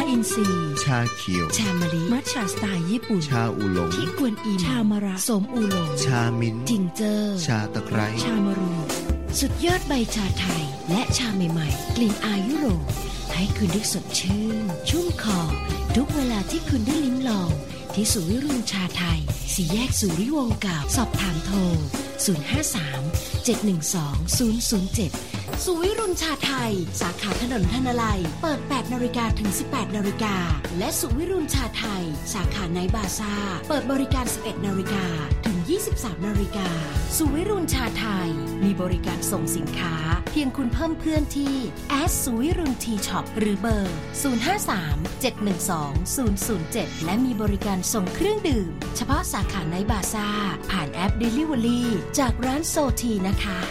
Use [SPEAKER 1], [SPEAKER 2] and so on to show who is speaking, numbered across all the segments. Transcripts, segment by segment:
[SPEAKER 1] อินทรีย์
[SPEAKER 2] ชาเขียว
[SPEAKER 1] ชามะลิมัทฉะสไตล์ญี่ปุ่น
[SPEAKER 2] ชาอูหลง
[SPEAKER 1] ที่กวนอิมชามะระสมอูหลง
[SPEAKER 2] ชามิ้น
[SPEAKER 1] จิงเจอ
[SPEAKER 2] ชาตะไคร้
[SPEAKER 1] ชามะรูสุดยอดใบชาไทยและชาใหม่ๆกลิ่นอายยุโรปให้คุณได้สดชื่นชุ่มคอทุกเวลาที่คุณได้ลิ้มลองที่ศูนย์วิรุณชาไทย4 แยกสุริวงศ์เก่าสอบถามโทร053-712-007ศูนย์วิรุณชาไทยสาขาถนนธนลัยเปิด 8:00 นถึง 18:00 นและศูนย์วิรุณชาไทยสาขาไนท์บาซ่าเปิดบริการ 11:00 นถึง 23:00 นศูนย์วิรุณชาไทยมีบริการส่งสินค้าเพียงคุณเพิ่มเพื่อนที่ศูนย์วิรุณทีช็อปหรือเบอร์053-712-007และมีบริการส่งเครื่องดื่มเฉพาะสาขาไนท์บาซ่าผ่านแอป Delivery จากร้านโซทีนะคะ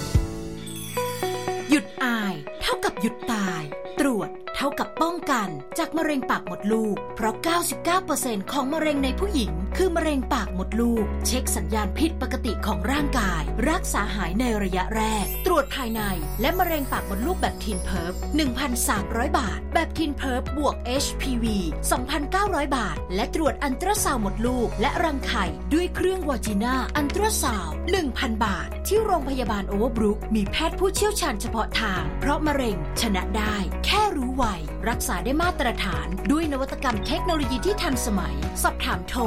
[SPEAKER 1] หยุดอายเท่ากับหยุดตายตรวจเท่ากับป้องกันจากมะเร็งปากมดลูกเพราะ 99% ของมะเร็งในผู้หญิงคือมะเร็งปากมดลูกเช็คสัญญาณผิดปกติของร่างกายรักษาหายในระยะแรกตรวจภายในและมะเร็งปากมดลูกแบบทีนเพิร์ฟ 1,300 บาทแบบทีนเพิร์ฟบวก HPV 2,900 บาทและตรวจอัลตราซาวด์มดลูกและรังไข่ด้วยเครื่องวาจิน่าอัลตราซาวด์ 1,000 บาทที่โรงพยาบาลโอเวอร์บรุกมีแพทย์ผู้เชี่ยวชาญเฉพาะทางเพราะมะเร็งชนะได้แค่รู้ไวรักษาได้มาตรฐานด้วยนวัตกรรมเทคโนโลยีที่ทันสมัยสอบถามโทร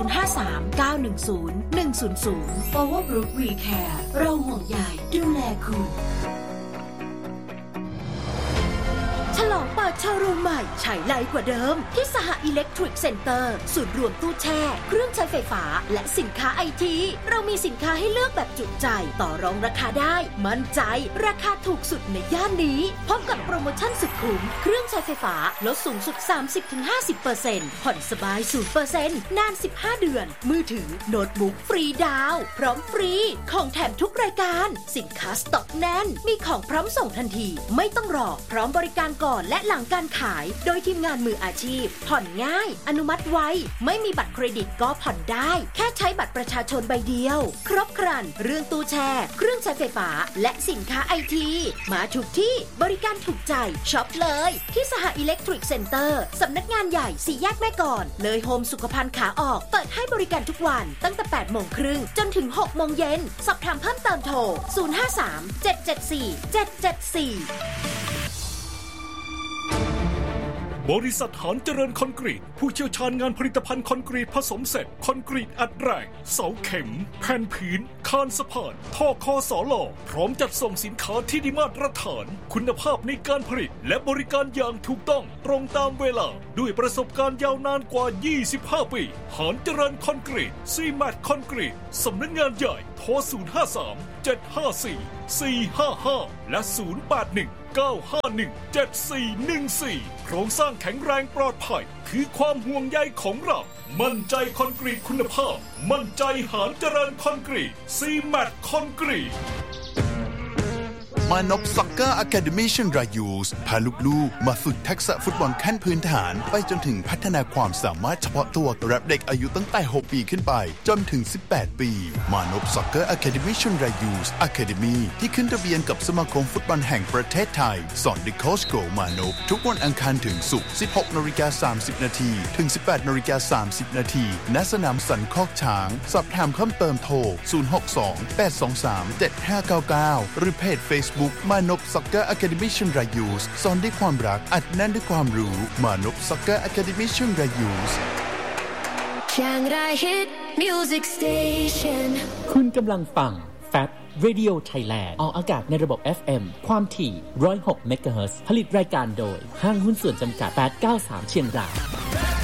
[SPEAKER 1] 053-910-100 Overbrook WeCare เราห่วงใยดูแลคุณฉลองเปิดโชว์รูมใหม่ฉายไลกว่าเดิมที่สหอิเล็กทริกเซ็นเตอร์ศูนย์รวมตู้แช่เครื่องใช้ไฟฟ้าและสินค้าไอทีเรามีสินค้าให้เลือกแบบจุใจต่อรองราคาได้มั่นใจราคาถูกสุดในย่านนี้พร้อมกับโปรโมชั่นสุดคุ้มเครื่องใช้ไฟฟ้าลดสูงสุด 30-50% ผ่อนสบาย 0% นาน 15 เดือนมือถือโน้ตบุ๊กฟรีดาวพร้อมฟรีของแถมทุกรายการสินค้าสต็อกแน่นมีของพร้อมส่งทันทีไม่ต้องรอพร้อมบริการก่อนและหลังการขายโดยทีมงานมืออาชีพผ่อนง่ายอนุมัติไวไม่มีบัตรเครดิตก็ผ่อนได้แค่ใช้บัตรประชาชนใบเดียวครบครันเรื่องตู้แช่เครื่องใช้ไฟฟ้าและสินค้าไอทีมาถูกที่บริการถูกใจช็อปเลยที่สหอิเล็กทริกเซ็นเตอร์สำนักงานใหญ่4 แยกแม่กลเลยโฮมสุขภัณฑ์ขาออกเปิดให้บริการทุกวันตั้งแต่ 8:30 นจนถึง 6:00 นสอบถามเพิ่มเติมโทร053-774-774
[SPEAKER 3] บริษัทหานเจริญคอนกรีตผู้เชี่ยวชาญงานผลิตภัณฑ์คอนกรีตผสมเสร็จคอนกรีตอัดแรงเสาเข็มแผ่นผืนคานสะพานท่อคอสลพร้อมจัดส่งสินค้าที่ได้มาตรฐานคุณภาพในการผลิตและบริการอย่างถูกต้องตรงตามเวลาด้วยประสบการณ์ยาวนานกว่า25 ปีหานเจริญคอนกรีตซีแมทคอนกรีตสำนักงานใหญ่โทร053-754-455และ081-951-7414โครงสร้างแข็งแรงปลอดภัยคือความห่วงใยของเรามั่นใจคอนกรีตคุณภาพมั่นใจหานเจริญคอนกรีตซีแมทคอนกรีต
[SPEAKER 4] มานพซ็อกเกอร์อะคาเดมี่เชียงรายยูสพาลูกๆมาฝึกทักษะฟุตบอลขั้นพื้นฐานไปจนถึงพัฒนาความสามารถเฉพาะตัวรับเด็กอายุตั้งแต่ 6 ปีขึ้นไปจนถึง 18 ปีมานพซ็อกเกอร์อะคาเดมี่เชียงรายยูสอะคาเดมี่ที่ขึ้นทะเบียนกับสมาคมฟุตบอลแห่งประเทศไทยสอนเด็กโค้ชโกมานพทุกวันอังคารถึงศุกร์ 16:30 นถึง 18:30 นณสนามสันคอกช้างสอบถามเพิ่มเติมโทร 062-823-7599 หรือเพจ Facebookมานพซ็อกเกอร์อะคาเดมี่เชียงรายยูสสอนด้วยความรักอัดแน่นด้วยความรู้มานพซ็อกเกอร์อะคาเดมี่เชียงรายยูส
[SPEAKER 5] เชียงรายฮิตมิวสิกสเตชัน
[SPEAKER 6] คุณกำลังฟังแฟบRadio Thailand ออกอากาศในระบบ FM ความถี่106 เมกะเฮิรตซ์ผลิตรายการโดยห้างหุ้นส่วนจำกัด893เชียงราย